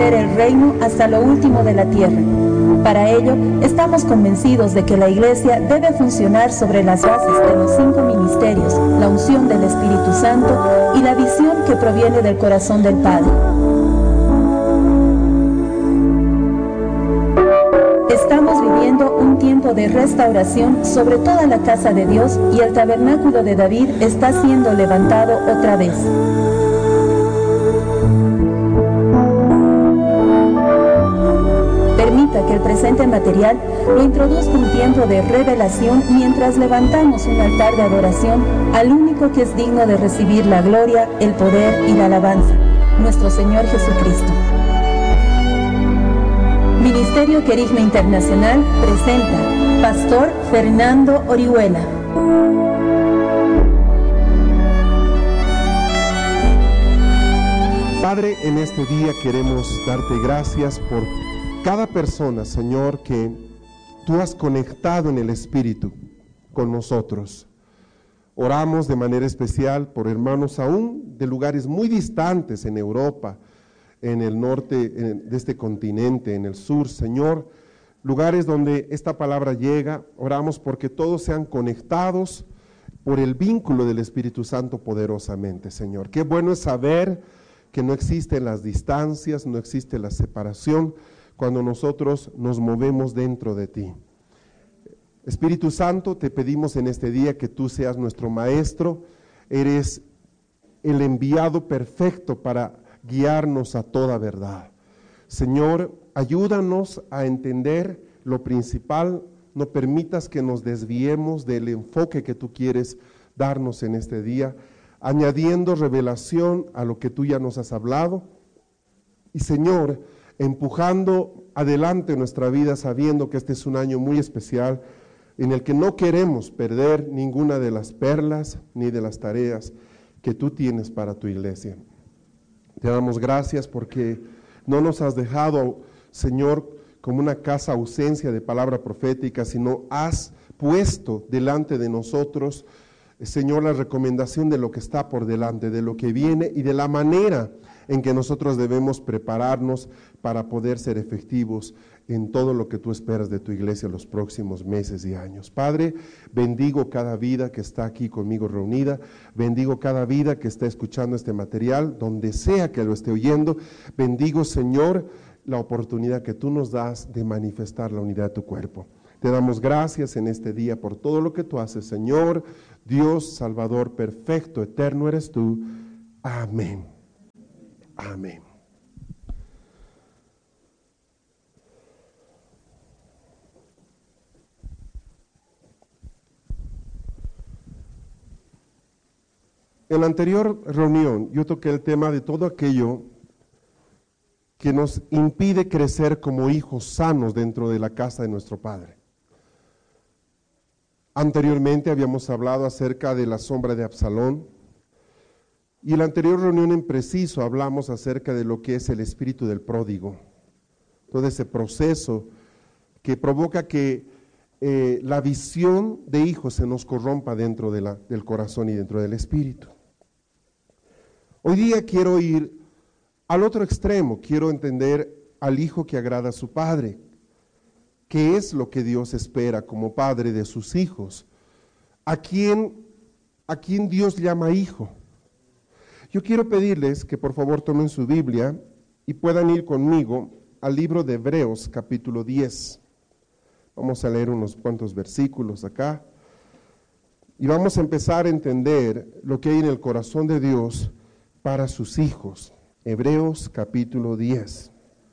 extender el reino hasta lo último de la tierra. Para ello, estamos convencidos de que la Iglesia debe funcionar sobre las bases de los 5 ministerios, la unción del Espíritu Santo y la visión que proviene del corazón del Padre. Estamos viviendo un tiempo de restauración sobre toda la casa de Dios y el tabernáculo de David está siendo levantado otra vez. Permita que el presente material lo introduzca un tiempo de revelación mientras levantamos un altar de adoración al único que es digno de recibir la gloria, el poder y la alabanza, nuestro Señor Jesucristo. Ministerio Querigma Internacional presenta Pastor Fernando Orihuela. Padre, en este día queremos darte gracias por cada persona, Señor, que tú has conectado en el Espíritu con nosotros. Oramos de manera especial por hermanos aún de lugares muy distantes en Europa, en el norte de este continente, en el sur, Señor, lugares donde esta palabra llega. Oramos porque todos sean conectados por el vínculo del Espíritu Santo poderosamente, Señor. Qué bueno es saber que no existen las distancias, no existe la separación cuando nosotros nos movemos dentro de ti. Espíritu Santo, te pedimos en este día que tú seas nuestro maestro, eres el enviado perfecto para guiarnos a toda verdad. Señor, ayúdanos a entender lo principal, no permitas que nos desviemos del enfoque que tú quieres darnos en este día, añadiendo revelación a lo que tú ya nos has hablado, y Señor, empujando adelante nuestra vida sabiendo que este es un año muy especial en el que no queremos perder ninguna de las perlas ni de las tareas que tú tienes para tu iglesia. Te damos gracias porque no nos has dejado, Señor, como una casa ausencia de palabra profética, sino has puesto delante de nosotros, Señor, la recomendación de lo que está por delante, de lo que viene y de la manera en que nosotros debemos prepararnos para poder ser efectivos en todo lo que tú esperas de tu iglesia en los próximos meses y años. Padre, bendigo cada vida que está aquí conmigo reunida, bendigo cada vida que está escuchando este material, donde sea que lo esté oyendo, bendigo, Señor, la oportunidad que tú nos das de manifestar la unidad de tu cuerpo. Te damos gracias en este día por todo lo que tú haces, Señor, Dios, Salvador, perfecto, eterno eres tú. Amén. Amén. En la anterior reunión yo toqué el tema de todo aquello que nos impide crecer como hijos sanos dentro de la casa de nuestro Padre. Anteriormente habíamos hablado acerca de la sombra de Absalón, y en la anterior reunión en preciso hablamos acerca de lo que es el espíritu del pródigo, todo ese proceso que provoca que la visión de hijos se nos corrompa dentro del corazón y dentro del espíritu. Hoy día quiero ir al otro extremo, quiero entender al hijo que agrada a su padre. ¿Qué es lo que Dios espera como padre de sus hijos? ¿A quién Dios llama hijo? Yo quiero pedirles que por favor tomen su Biblia y puedan ir conmigo al libro de Hebreos capítulo 10. Vamos a leer unos cuantos versículos acá y vamos a empezar a entender lo que hay en el corazón de Dios para sus hijos. Hebreos capítulo 10.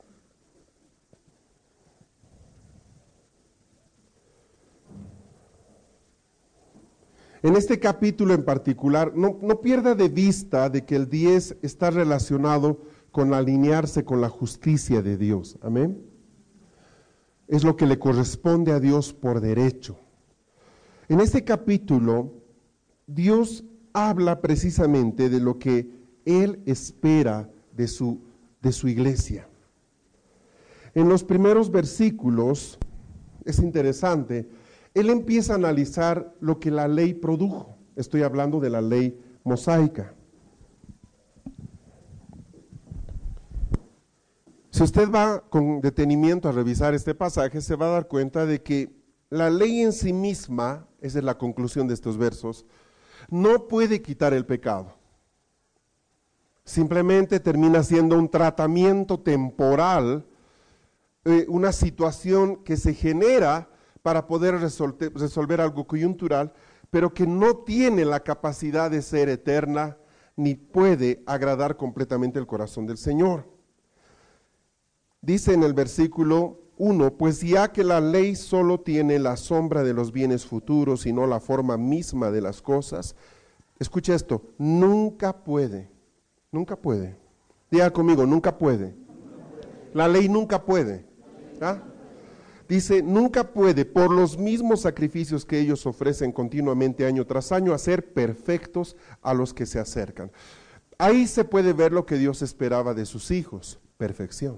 En este capítulo en particular, no pierda de vista de que el 10 está relacionado con alinearse con la justicia de Dios. Amén. Es lo que le corresponde a Dios por derecho. En este capítulo, Dios habla precisamente de lo que Él espera de su iglesia. En los primeros versículos, es interesante, Él empieza a analizar lo que la ley produjo. Estoy hablando de la ley mosaica. Si usted va con detenimiento a revisar este pasaje, se va a dar cuenta de que la ley en sí misma, esa es la conclusión de estos versos, no puede quitar el pecado. Simplemente termina siendo un tratamiento temporal, una situación que se genera para poder resolver algo coyuntural, pero que no tiene la capacidad de ser eterna, ni puede agradar completamente el corazón del Señor. Dice en el versículo 1, pues ya que la ley solo tiene la sombra de los bienes futuros y no la forma misma de las cosas, escucha esto, nunca puede. Diga conmigo, nunca puede. La ley nunca puede. ¿Ah? Dice, nunca puede, por los mismos sacrificios que ellos ofrecen continuamente año tras año, hacer perfectos a los que se acercan. Ahí se puede ver lo que Dios esperaba de sus hijos, perfección.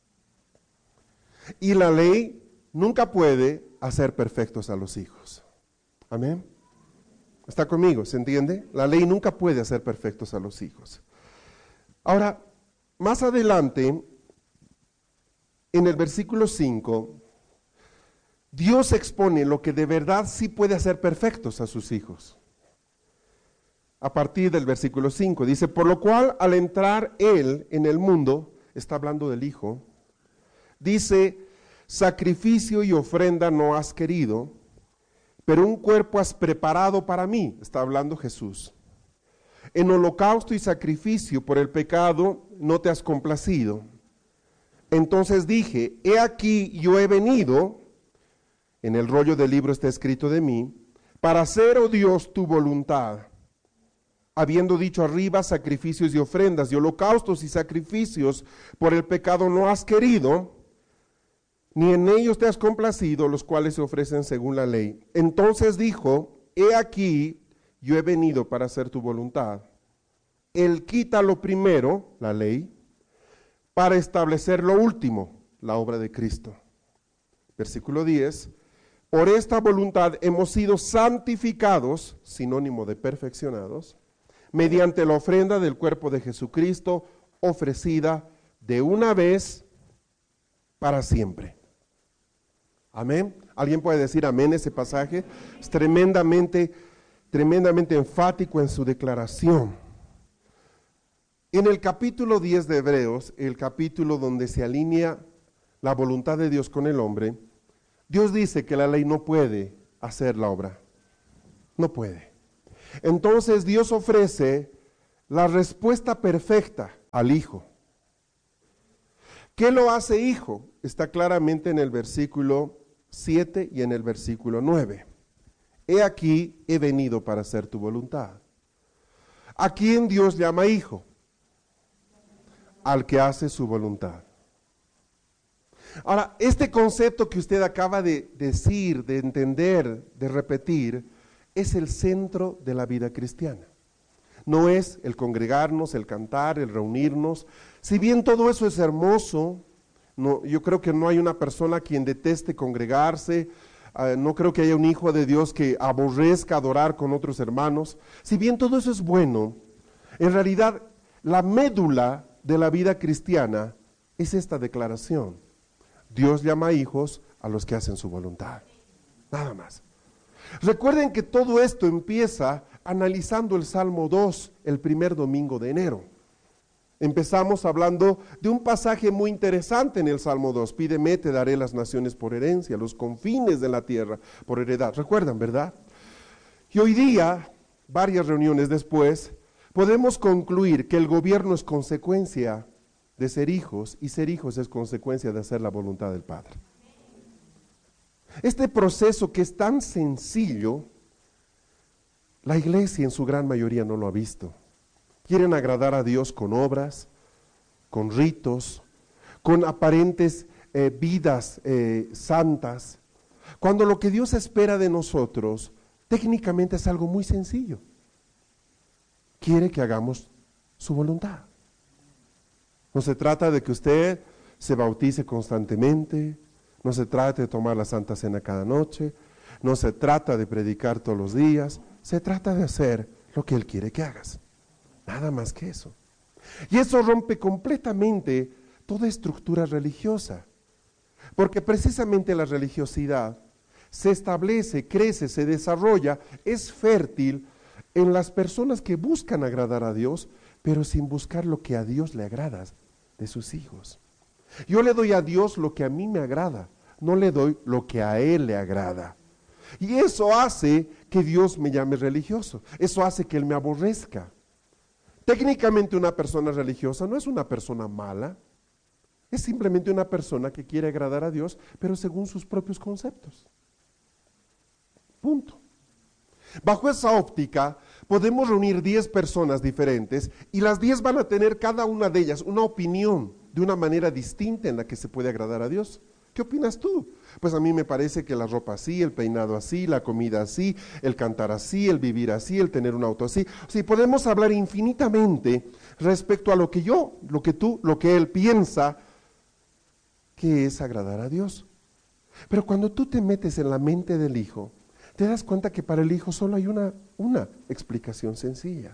Y la ley nunca puede hacer perfectos a los hijos. Amén. ¿Está conmigo? ¿Se entiende? La ley nunca puede hacer perfectos a los hijos. Ahora, más adelante, en el versículo 5, Dios expone lo que de verdad sí puede hacer perfectos a sus hijos. A partir del versículo 5, dice, por lo cual al entrar Él en el mundo, está hablando del Hijo, dice, sacrificio y ofrenda no has querido, pero un cuerpo has preparado para mí, está hablando Jesús. En holocausto y sacrificio por el pecado no te has complacido. Entonces dije, he aquí yo he venido, en el rollo del libro está escrito de mí, para hacer, oh Dios, tu voluntad. Habiendo dicho arriba, sacrificios y ofrendas y holocaustos y sacrificios por el pecado no has querido, ni en ellos te has complacido, los cuales se ofrecen según la ley. Entonces dijo, he aquí, yo he venido para hacer tu voluntad. Él quita lo primero, la ley, para establecer lo último, la obra de Cristo. Versículo 10, por esta voluntad hemos sido santificados, sinónimo de perfeccionados, mediante la ofrenda del cuerpo de Jesucristo, ofrecida de una vez para siempre. Amén. ¿Alguien puede decir amén ese pasaje? Es tremendamente enfático en su declaración. En el capítulo 10 de Hebreos, el capítulo donde se alinea la voluntad de Dios con el hombre, Dios dice que la ley no puede hacer la obra. No puede. Entonces Dios ofrece la respuesta perfecta al Hijo. ¿Qué lo hace Hijo? Está claramente en el versículo 7 y en el versículo 9. He aquí, he venido para hacer tu voluntad. ¿A quién Dios llama hijo? Al que hace su voluntad. Ahora, este concepto que usted acaba de decir, de entender, de repetir, es el centro de la vida cristiana. No es el congregarnos, el cantar, el reunirnos. Si bien todo eso es hermoso, no, yo creo que no hay una persona quien deteste congregarse, no creo que haya un hijo de Dios que aborrezca adorar con otros hermanos. Si bien todo eso es bueno, en realidad la médula de la vida cristiana es esta declaración. Dios llama hijos a los que hacen su voluntad. Nada más. Recuerden que todo esto empieza analizando el Salmo 2, el primer domingo de enero. Empezamos hablando de un pasaje muy interesante en el Salmo 2. Pídeme, te daré las naciones por herencia, los confines de la tierra por heredad. ¿Recuerdan, verdad? Y hoy día, varias reuniones después, podemos concluir que el gobierno es consecuencia de ser hijos y ser hijos es consecuencia de hacer la voluntad del Padre. Este proceso que es tan sencillo, la iglesia en su gran mayoría no lo ha visto. Quieren agradar a Dios con obras, con ritos, con aparentes vidas santas, cuando lo que Dios espera de nosotros técnicamente es algo muy sencillo. Quiere que hagamos su voluntad. No se trata de que usted se bautice constantemente, no se trata de tomar la Santa Cena cada noche, no se trata de predicar todos los días, se trata de hacer lo que Él quiere que hagas. Nada más que eso. Y eso rompe completamente toda estructura religiosa. Porque precisamente la religiosidad se establece, crece, se desarrolla, es fértil en las personas que buscan agradar a Dios, pero sin buscar lo que a Dios le agrada de sus hijos. Yo le doy a Dios lo que a mí me agrada, no le doy lo que a Él le agrada. Y eso hace que Dios me llame religioso, eso hace que Él me aborrezca. Técnicamente una persona religiosa no es una persona mala, es simplemente una persona que quiere agradar a Dios, pero según sus propios conceptos. Punto. Bajo esa óptica, podemos reunir 10 personas diferentes y las 10 van a tener cada una de ellas una opinión de una manera distinta en la que se puede agradar a Dios. ¿Qué opinas tú? Pues a mí me parece que la ropa así, el peinado así, la comida así, el cantar así, el vivir así, el tener un auto así. O sea, podemos hablar infinitamente respecto a lo que yo, lo que tú, lo que él piensa que es agradar a Dios. Pero cuando tú te metes en la mente del hijo, te das cuenta que para el hijo solo hay una explicación sencilla.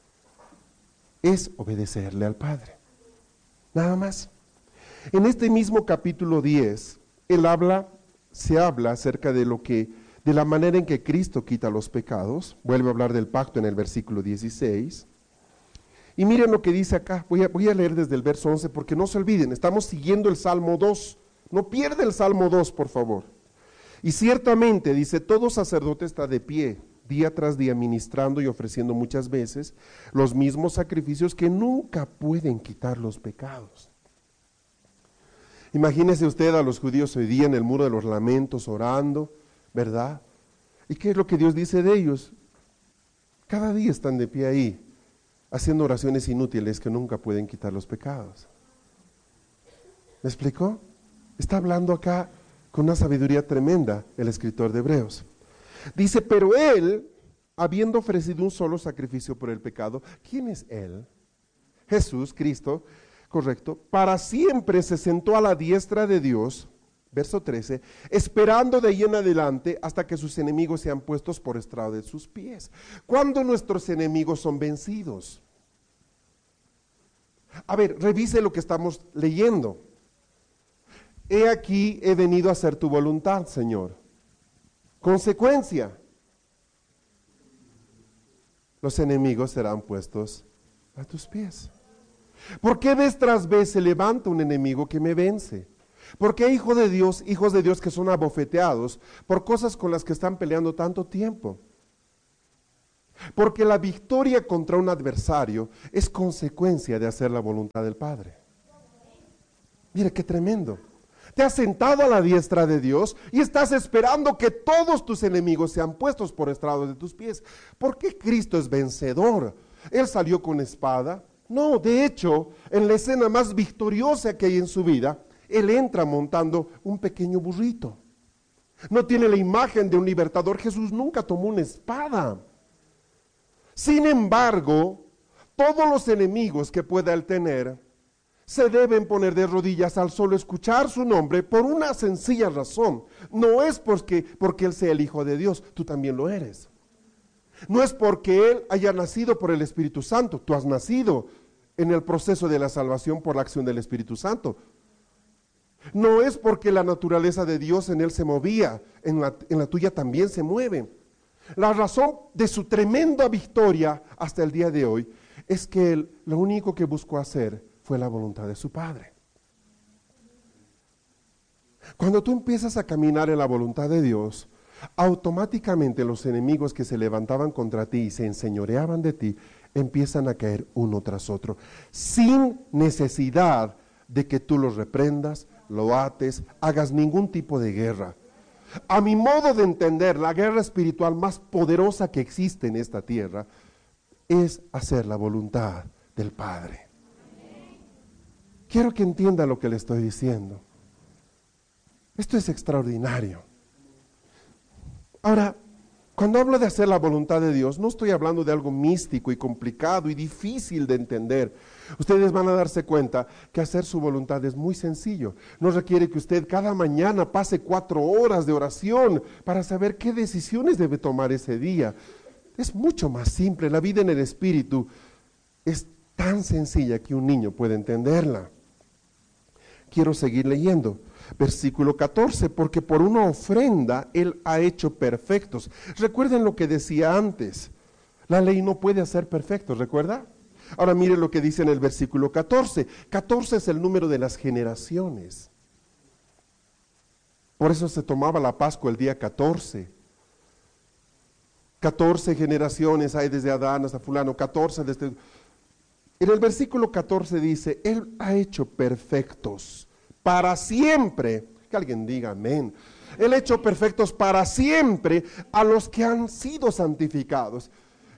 Es obedecerle al Padre. Nada más. En este mismo capítulo 10, se habla acerca de la manera en que Cristo quita los pecados. Vuelve a hablar del pacto en el versículo 16. Y miren lo que dice acá. Voy a leer desde el verso 11 porque no se olviden, estamos siguiendo el Salmo 2. No pierda el Salmo 2, por favor. Y ciertamente, dice, todo sacerdote está de pie, día tras día, ministrando y ofreciendo muchas veces los mismos sacrificios que nunca pueden quitar los pecados. Imagínese usted a los judíos hoy día en el muro de los lamentos orando, ¿verdad? ¿Y qué es lo que Dios dice de ellos? Cada día están de pie ahí, haciendo oraciones inútiles que nunca pueden quitar los pecados. ¿Me explicó? Está hablando acá con una sabiduría tremenda el escritor de Hebreos. Dice, pero Él, habiendo ofrecido un solo sacrificio por el pecado, ¿quién es Él? Jesús, Cristo, correcto, para siempre se sentó a la diestra de Dios, verso 13, esperando de ahí en adelante hasta que sus enemigos sean puestos por estrado de sus pies. ¿Cuándo nuestros enemigos son vencidos? A ver, revise lo que estamos leyendo. He aquí, he venido a hacer tu voluntad, Señor. Consecuencia, los enemigos serán puestos a tus pies. ¿Por qué vez tras vez se levanta un enemigo que me vence? ¿Por qué hijos de Dios que son abofeteados por cosas con las que están peleando tanto tiempo? Porque la victoria contra un adversario es consecuencia de hacer la voluntad del Padre. Mire qué tremendo. Te has sentado a la diestra de Dios y estás esperando que todos tus enemigos sean puestos por estrado de tus pies. ¿Por qué Cristo es vencedor? ¿Él salió con espada? No, de hecho, en la escena más victoriosa que hay en su vida, Él entra montando un pequeño burrito. No tiene la imagen de un libertador. Jesús nunca tomó una espada. Sin embargo, todos los enemigos que pueda Él tener se deben poner de rodillas al solo escuchar su nombre por una sencilla razón. No es porque Él sea el Hijo de Dios, tú también lo eres. No es porque Él haya nacido por el Espíritu Santo, tú has nacido en el proceso de la salvación por la acción del Espíritu Santo. No es porque la naturaleza de Dios en Él se movía, en la tuya también se mueve. La razón de su tremenda victoria hasta el día de hoy es que Él lo único que buscó hacer fue la voluntad de su Padre. Cuando tú empiezas a caminar en la voluntad de Dios, automáticamente los enemigos que se levantaban contra ti y se enseñoreaban de ti, empiezan a caer uno tras otro, sin necesidad de que tú los reprendas, lo ates, hagas ningún tipo de guerra. A mi modo de entender, la guerra espiritual más poderosa que existe en esta tierra es hacer la voluntad del Padre. Quiero que entienda lo que le estoy diciendo. Esto es extraordinario. Ahora, cuando hablo de hacer la voluntad de Dios, no estoy hablando de algo místico y complicado y difícil de entender. Ustedes van a darse cuenta que hacer su voluntad es muy sencillo. No requiere que usted cada mañana pase 4 horas de oración para saber qué decisiones debe tomar ese día. Es mucho más simple. La vida en el Espíritu es tan sencilla que un niño puede entenderla. quiero seguir leyendo. Versículo 14, porque por una ofrenda Él ha hecho perfectos. Recuerden lo que decía antes, la ley no puede hacer perfectos, ¿recuerda? Ahora mire lo que dice en el versículo 14. 14 es el número de las generaciones. Por eso se tomaba la Pascua el día 14. 14 generaciones hay desde Adán hasta fulano, 14 desde... En el versículo 14 dice, Él ha hecho perfectos para siempre. Que alguien diga amén. Él ha hecho perfectos para siempre a los que han sido santificados.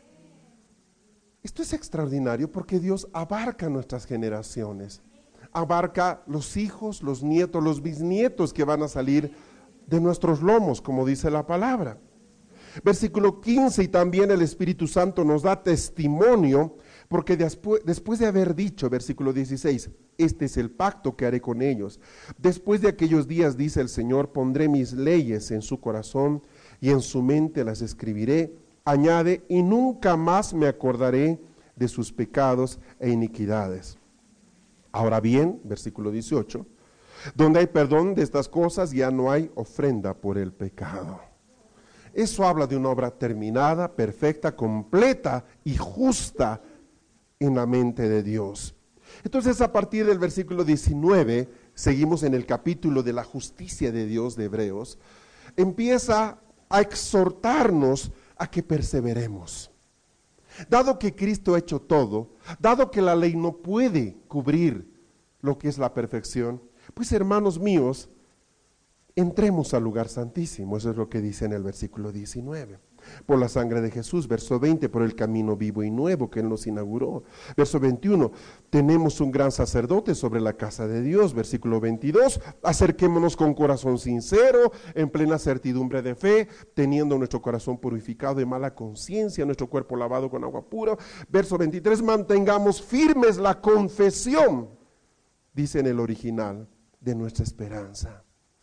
Esto es extraordinario porque Dios abarca nuestras generaciones. Abarca los hijos, los nietos, los bisnietos que van a salir de nuestros lomos, como dice la palabra. Versículo 15, y también el Espíritu Santo nos da testimonio, porque después de haber dicho, versículo 16, este es el pacto que haré con ellos. Después de aquellos días, dice el Señor, pondré mis leyes en su corazón y en su mente las escribiré. Añade, y nunca más me acordaré de sus pecados e iniquidades. Ahora bien, versículo 18, donde hay perdón de estas cosas, ya no hay ofrenda por el pecado. Eso habla de una obra terminada, perfecta, completa y justa en la mente de Dios. Entonces, a partir del versículo 19, seguimos en el capítulo de la justicia de Dios de Hebreos, empieza a exhortarnos a que perseveremos. Dado que Cristo ha hecho todo, dado que la ley no puede cubrir lo que es la perfección, pues hermanos míos, entremos al lugar santísimo. Eso es lo que dice en el versículo 19. Por la sangre de Jesús, verso 20, por el camino vivo y nuevo que Él nos inauguró. Verso 21, tenemos un gran sacerdote sobre la casa de Dios. Versículo 22, acerquémonos con corazón sincero, en plena certidumbre de fe, teniendo nuestro corazón purificado de mala conciencia, nuestro cuerpo lavado con agua pura. Verso 23, mantengamos firmes la confesión, dice en el original, de nuestra esperanza.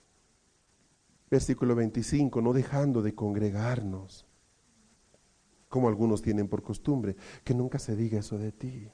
Versículo 25, no dejando de congregarnos, como algunos tienen por costumbre, que nunca se diga eso de ti,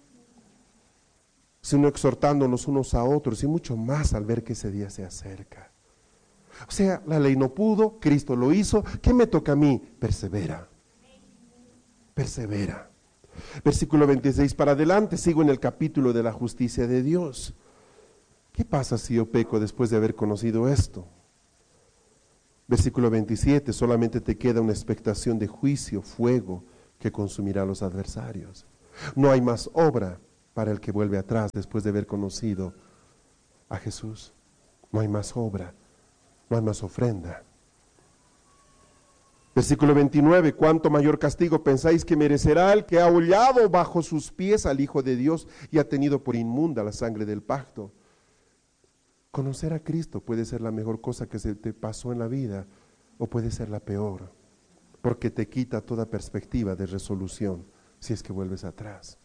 sino exhortándonos unos a otros y mucho más al ver que ese día se acerca. O sea, la ley no pudo, Cristo lo hizo, ¿qué me toca a mí? Persevera, persevera. Versículo 26 para adelante, sigo en el capítulo de la justicia de Dios. ¿Qué pasa si yo peco después de haber conocido esto? Versículo 27, solamente te queda una expectación de juicio, fuego, que consumirá a los adversarios. No hay más obra para el que vuelve atrás después de haber conocido a Jesús. No hay más obra, no hay más ofrenda. Versículo 29, ¿cuánto mayor castigo pensáis que merecerá el que ha hollado bajo sus pies al Hijo de Dios y ha tenido por inmunda la sangre del pacto? Conocer a Cristo puede ser la mejor cosa que se te pasó en la vida o puede ser la peor, porque te quita toda perspectiva de resolución si es que vuelves atrás.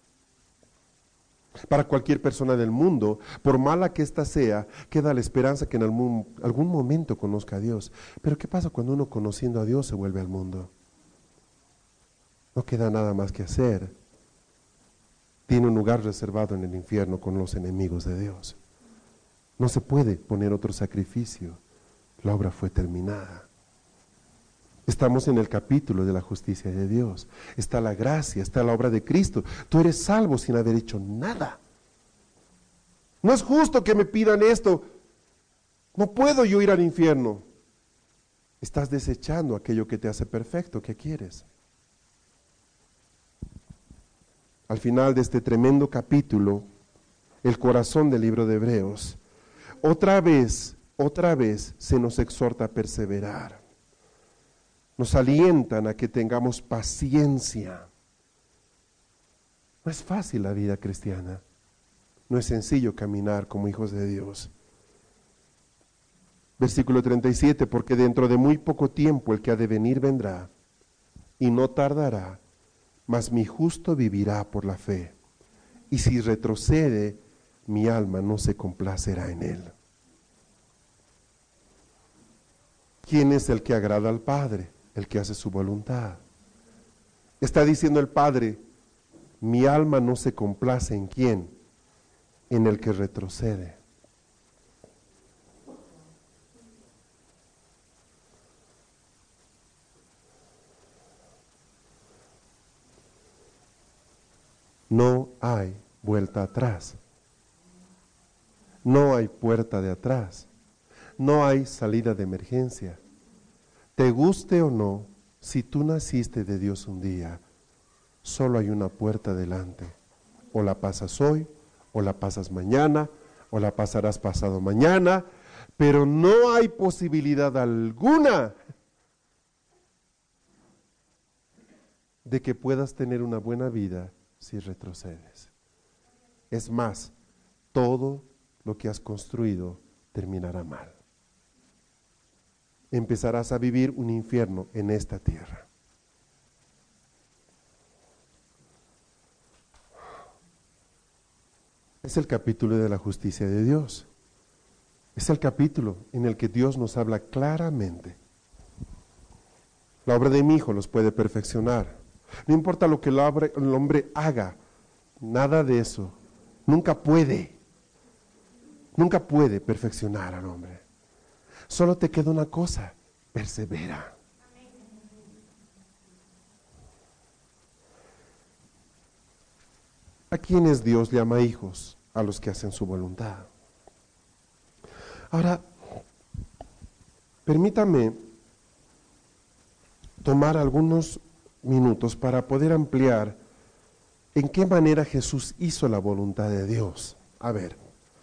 Para cualquier persona del mundo, por mala que ésta sea, queda la esperanza que en algún momento conozca a Dios. Pero ¿qué pasa cuando uno conociendo a Dios se vuelve al mundo? No queda nada más que hacer. Tiene un lugar reservado en el infierno con los enemigos de Dios. No se puede poner otro sacrificio. La obra fue terminada. Estamos en el capítulo de la justicia de Dios. Está la gracia, está la obra de Cristo. Tú eres salvo sin haber hecho nada. No es justo que me pidan esto. No puedo yo ir al infierno. Estás desechando aquello que te hace perfecto. ¿Qué quieres? Al final de este tremendo capítulo, el corazón del libro de Hebreos, otra vez se nos exhorta a perseverar. Nos alientan a que tengamos paciencia. No es fácil la vida cristiana. No es sencillo caminar como hijos de Dios. Versículo 37, porque dentro de muy poco tiempo el que ha de venir vendrá, y no tardará, mas mi justo vivirá por la fe. Y si retrocede, mi alma no se complacerá en él. ¿Quién es el que agrada al Padre? El que hace su voluntad. Está diciendo el Padre, mi alma no se complace en quién, en el que retrocede. No hay vuelta atrás. No hay puerta de atrás. No hay salida de emergencia. Te guste o no, si tú naciste de Dios un día, solo hay una puerta delante. O la pasas hoy, o la pasas mañana, o la pasarás pasado mañana, pero no hay posibilidad alguna de que puedas tener una buena vida si retrocedes. Es más, todo lo que has construido terminará mal. Empezarás a vivir un infierno en esta tierra. Es el capítulo de la justicia de Dios. Es el capítulo en el que Dios nos habla claramente. La obra de mi Hijo los puede perfeccionar. No importa lo que el hombre haga, nada de eso. Nunca puede perfeccionar al hombre. Solo te queda una cosa: persevera. ¿A quiénes Dios llama hijos? A los que hacen su voluntad. Ahora, permítame tomar algunos minutos para poder ampliar en qué manera Jesús hizo la voluntad de Dios. A ver,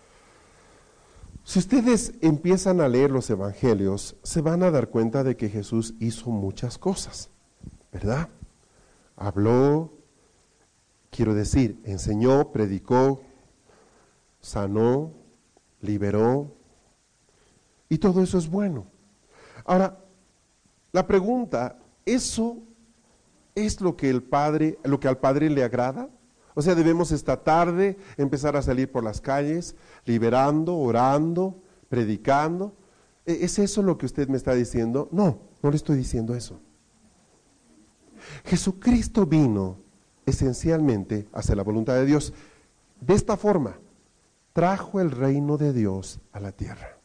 si ustedes empiezan a leer los evangelios, se van a dar cuenta de que Jesús hizo muchas cosas, ¿verdad? Habló, quiero decir, enseñó, predicó, sanó, liberó, y todo eso es bueno. Ahora, la pregunta, ¿eso es lo que al Padre le agrada? O sea, debemos esta tarde empezar a salir por las calles, liberando, orando, predicando. ¿Es eso lo que usted me está diciendo? No, no le estoy diciendo eso. Jesucristo vino esencialmente a hacer la voluntad de Dios. De esta forma, trajo el reino de Dios a la tierra.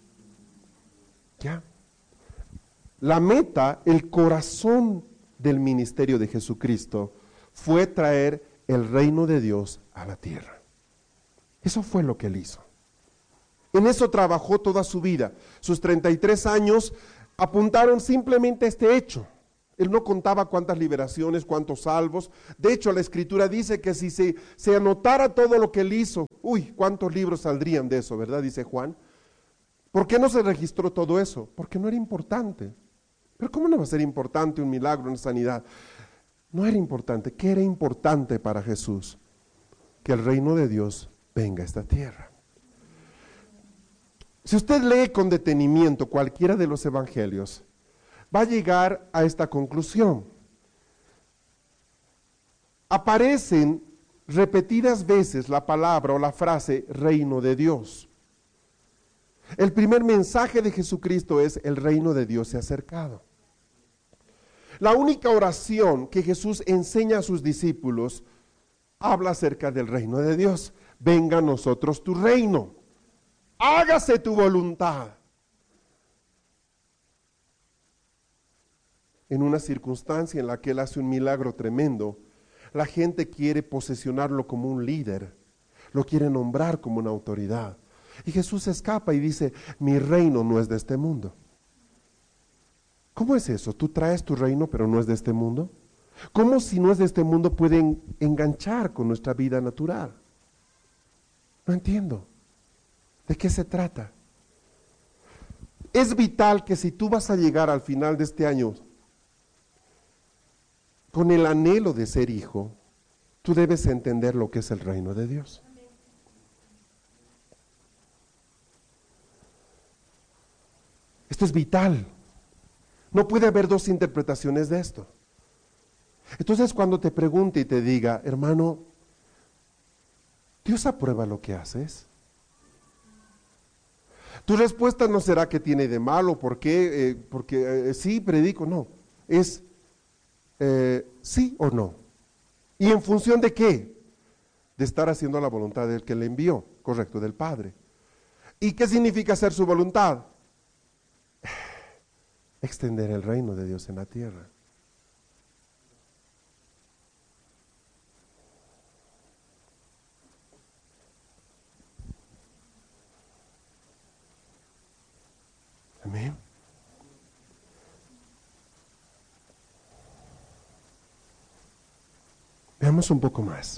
¿Ya? La meta, el corazón del ministerio de Jesucristo fue traer el reino de Dios a la tierra. Eso fue lo que él hizo. En eso trabajó toda su vida. Sus 33 años apuntaron simplemente a este hecho. Él no contaba cuántas liberaciones, cuántos salvos. De hecho, la Escritura dice que si se anotara todo lo que él hizo, cuántos libros saldrían de eso, ¿verdad? Dice Juan. ¿Por qué no se registró todo eso? Porque no era importante. Pero ¿cómo no va a ser importante un milagro, una sanidad? No era importante. ¿Qué era importante para Jesús? Que el reino de Dios venga a esta tierra. Si usted lee con detenimiento cualquiera de los evangelios, va a llegar a esta conclusión. Aparecen repetidas veces la palabra o la frase reino de Dios. El primer mensaje de Jesucristo es: el reino de Dios se ha acercado. La única oración que Jesús enseña a sus discípulos habla acerca del reino de Dios. Venga a nosotros tu reino, hágase tu voluntad. En una circunstancia en la que él hace un milagro tremendo, la gente quiere posesionarlo como un líder, lo quiere nombrar como una autoridad. Y Jesús escapa y dice: mi reino no es de este mundo. ¿Cómo es eso? Tú traes tu reino, pero no es de este mundo. ¿Cómo, si no es de este mundo, pueden enganchar con nuestra vida natural? No entiendo. ¿De qué se trata? Es vital que si tú vas a llegar al final de este año con el anhelo de ser hijo, tú debes entender lo que es el reino de Dios. Esto es vital. No puede haber dos interpretaciones de esto. Entonces, cuando te pregunte y te diga: hermano, ¿Dios aprueba lo que haces? Tu respuesta no será ¿qué tiene de malo? ¿Por qué? Porque sí, predico. No, es sí o no. ¿Y en función de qué? De estar haciendo la voluntad del que le envió, correcto, del Padre. ¿Y qué significa hacer su voluntad? Extender el reino de Dios en la tierra. Veamos un poco más.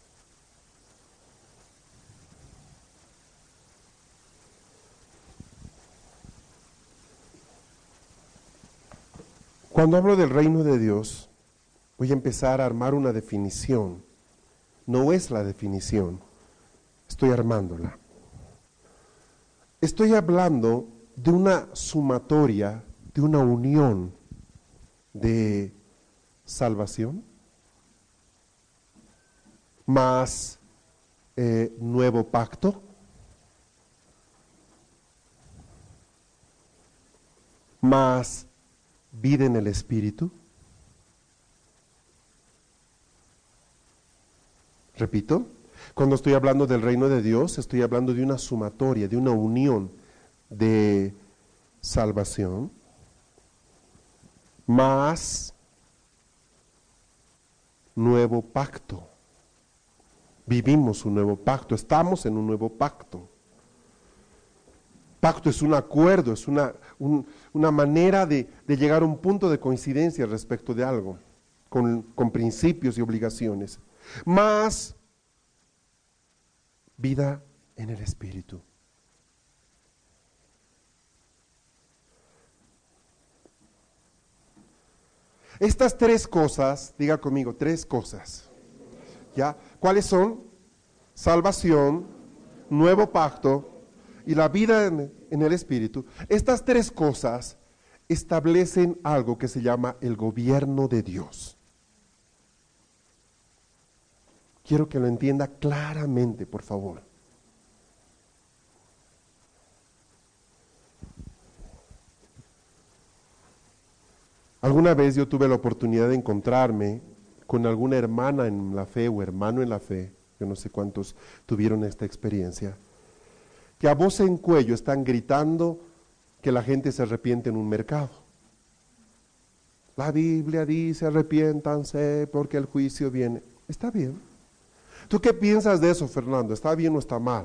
Cuando hablo del reino de Dios, voy a empezar a armar una definición. No es la definición, estoy armándola. Estoy hablando de una sumatoria, de una unión de salvación, más nuevo pacto, más vida en el Espíritu. Repito, cuando estoy hablando del reino de Dios, estoy hablando de una sumatoria, de una unión de salvación, más nuevo pacto. Vivimos un nuevo pacto, estamos en un nuevo pacto. Pacto es un acuerdo, es una manera de llegar a un punto de coincidencia respecto de algo, con principios y obligaciones. Más vida en el Espíritu. Estas tres cosas, diga conmigo, tres cosas. ¿Ya? ¿Cuáles son? Salvación, nuevo pacto y la vida en el Espíritu. Estas tres cosas establecen algo que se llama el gobierno de Dios. Quiero que lo entienda claramente, por favor. Alguna vez yo tuve la oportunidad de encontrarme con alguna hermana en la fe o hermano en la fe, yo no sé cuántos tuvieron esta experiencia, que a voz en cuello están gritando que la gente se arrepiente en un mercado. La Biblia dice, arrepiéntanse porque el juicio viene. Está bien. ¿Tú qué piensas de eso, Fernando? ¿Está bien o está mal?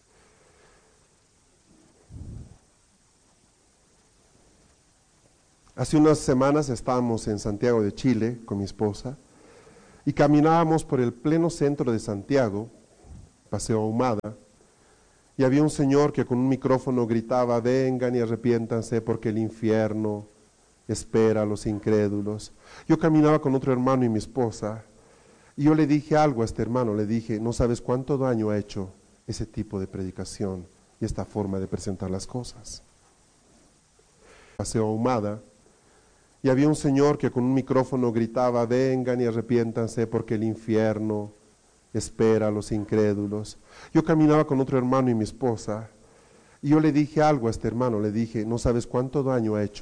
Hace unas semanas estábamos en Santiago de Chile con mi esposa y caminábamos por el pleno centro de Santiago, Paseo Ahumada, y había un señor que con un micrófono gritaba, vengan y arrepiéntanse porque el infierno espera a los incrédulos. Yo caminaba con otro hermano y mi esposa, y yo le dije algo a este hermano, le dije, no sabes cuánto daño ha hecho ese tipo de predicación y esta forma de presentar las cosas. Paseo Ahumada, y había un señor que con un micrófono gritaba, vengan y arrepiéntanse porque el infierno espera a los incrédulos. Yo caminaba con otro hermano y mi esposa, y yo le dije algo a este hermano, le dije, no sabes cuánto daño ha hecho